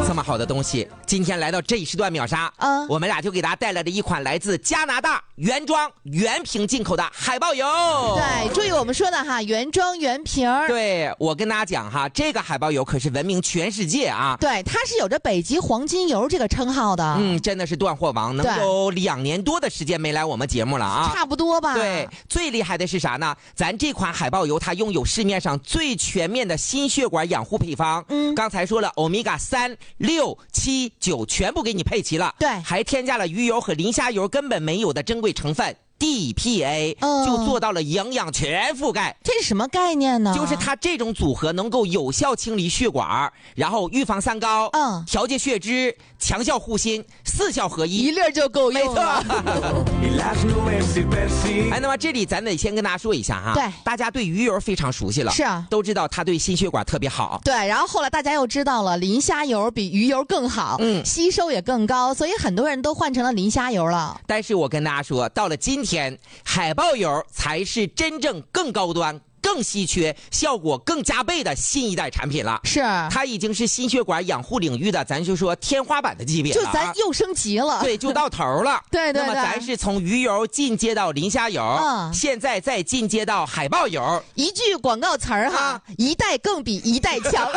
这么好的东西，今天来到这一时段秒杀，我们俩就给大家带来了一款来自加拿大原装原瓶进口的海豹油。 对，注意我们说的哈，原装原瓶。 对，我跟大家讲哈，这个海豹油可是闻名全世界啊。 对，它是有着北极黄金油这个称号的。 真的是断货王，能有2年多的时间没来我们节目了啊。 差不多吧。 对，最厉害的是啥呢？咱这款海豹油它拥有市面上最全面的心血管养护配方。刚才说了，欧米伽3、6、7、9全部给你配齐了。 对， 还添加了鱼油和磷虾油根本没有的珍贵成分。DPA 就做到了营养全覆盖。 这是什么概念呢？ 就是它这种组合能够有效清理血管，然后预防三高，调节血脂，强效护心，4效合一， 一粒就够用了。 哎，那么这里咱得先跟大家说一下哈， 对， 大家对鱼油非常熟悉了， 是啊， 都知道它对心血管特别好。 对，然后后来大家又知道了磷虾油比鱼油更好，吸收也更高，所以很多人都换成了磷虾油了。 但是我跟大家说，到了今天，海豹油才是真正更高端、更稀缺、效果更加倍的新一代产品了。 是， 它已经是心血管养护领域的，咱就说天花板的级别了， 就咱又升级了。 对，就到头了。 对。 那么咱是从鱼油进阶到磷虾油，现在再进阶到海豹油。 一句广告词儿哈，一代更比一代强。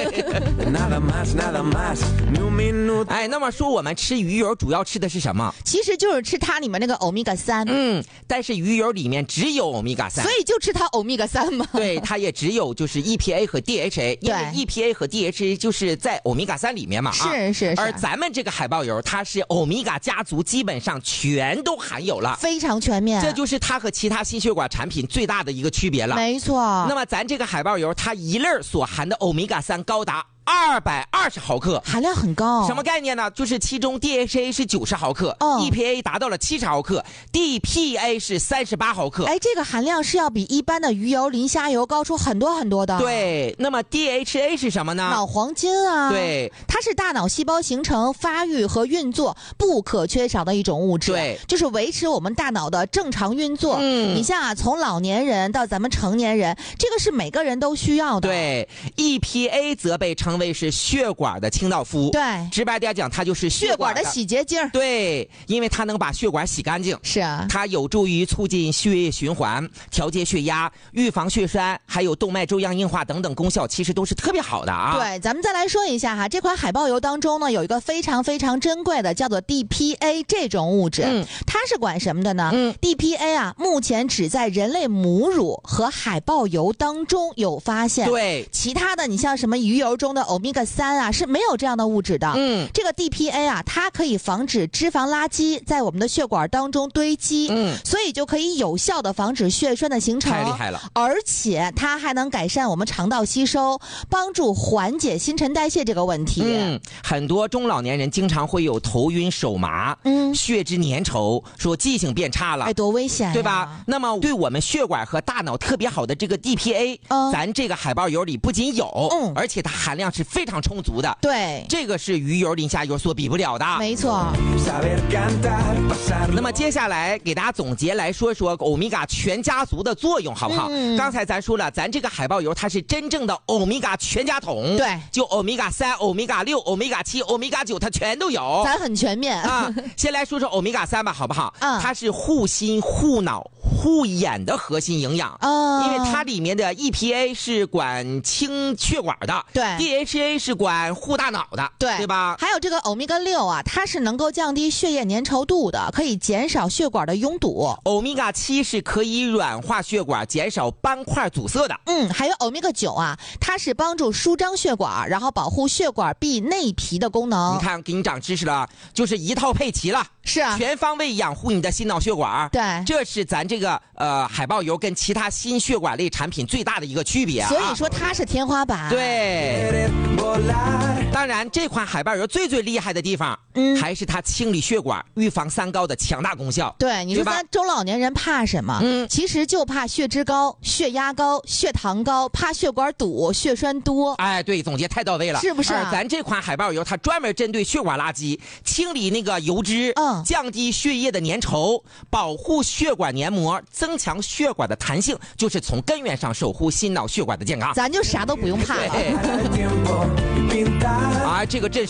哎，那么说我们吃鱼油主要吃的是什么？ 其实就是吃它里面那个欧米伽3。 但是鱼油里面只有欧米伽3， 所以就吃它欧米伽3嘛。 对，它也只有就是 EPA 和 DHA， 因为 EPA 和 DHA 就是在欧米伽3里面嘛。 是。 而咱们这个海豹油，它是欧米伽家族基本上全都含有了， 非常全面。 这就是它和其他心血管产品最大的一个区别了。 没错。 那么咱这个海豹油，它一粒所含的欧米伽3高达220毫克， 含量很高。 什么概念呢？就是其中 DHA 是90毫克，EPA 达到了70毫克，DPA 是38毫克。 哎，这个含量是要比一般的鱼油、磷虾油高出很多很多的。 对，那么 DHA 是什么呢？ 脑黄金啊。 对， 它是大脑细胞形成、发育和运作不可缺少的一种物质。 对， 就是维持我们大脑的正常运作。你像啊，从老年人到咱们成年人，这个是每个人都需要的。 对 ，EPA 则被称为是血管的清道夫。 对， 直白点讲，它就是血管的洗洁精。 对，因为它能把血管洗干净。 是啊， 它有助于促进血液循环、调节血压、预防血栓，还有动脉粥样硬化等等功效，其实都是特别好的啊。 对，咱们再来说一下哈，这款海豹油当中呢，有一个非常非常珍贵的，叫做 DPA 这种物质。它是管什么的呢？DPA 啊，目前只在人类母乳和海豹油当中有发现。 对， 其他的你像什么鱼油中的欧米伽3啊，是没有这样的物质的。这个 DPA 啊，它可以防止脂肪垃圾在我们的血管当中堆积，所以就可以有效的防止血栓的形成。 太厉害了！ 而且它还能改善我们肠道吸收，帮助缓解新陈代谢这个问题。 很多中老年人经常会有头晕手麻，血脂粘稠，说记性变差了。 哎，多危险呀， 对吧？那么对我们血管和大脑特别好的这个 DPA，咱这个海豹油里不仅有，而且它含量是非常充足的。 对， 这个是鱼油、磷虾油所比不了的。 没错。 那么接下来给大家总结来说说欧米伽全家族的作用，好不好？刚才咱说了，咱这个海豹油它是真正的欧米伽全家桶。 对， 就欧米伽3、欧米伽6、欧米伽7、欧米伽9，它全都有。 咱很全面啊。先来说说欧米伽3吧，好不好？它是护心、护脑、护眼的核心营养。因为它里面的 EPA 是管清血管的， 对 ，DHA 是管护大脑的，对吧？ 还有这个欧米伽6啊，它是能够降低血液粘稠度的，可以减少血管的拥堵。 欧米伽7是可以软化血管，减少斑块阻塞的。 还有欧米伽9啊，它是帮助舒张血管，然后保护血管壁内皮的功能。 你看，给你长知识了，就是一套配齐了。 是啊， 全方位养护你的心脑血管。 对， 这是咱这个海豹油跟其他心血管类产品最大的一个区别。 所以说它是天花板。 对，当然这款海豹油最厉害的地方，还是它清理血管、预防三高的强大功效。 对，你说咱中老年人怕什么？其实就怕血脂高、血压高、血糖高，怕血管堵、血栓多。 哎，对，总结太到位了， 是不是？ 咱这款海豹油它专门针对血管垃圾，清理那个油脂。降低血液的粘稠，保护血管黏膜，增强血管的弹性，就是从根源上守护心脑血管的健康。 咱就啥都不用怕了。 啊，这个真